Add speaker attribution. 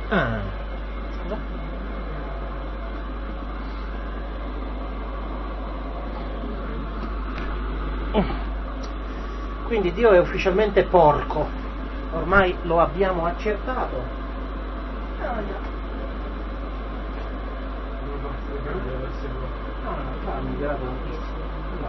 Speaker 1: Scusa? Quindi Dio è ufficialmente porco, ormai lo abbiamo accertato. No, ha migliorato tantissimo.